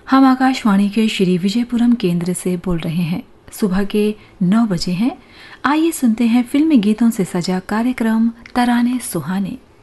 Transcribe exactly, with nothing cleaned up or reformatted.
हम आकाशवाणी के श्री विजयपुरम केंद्र से बोल रहे हैं। सुबह के नौ बजे हैं। आइए सुनते हैं फिल्मी गीतों से सजा कार्यक्रम तराने सुहाने।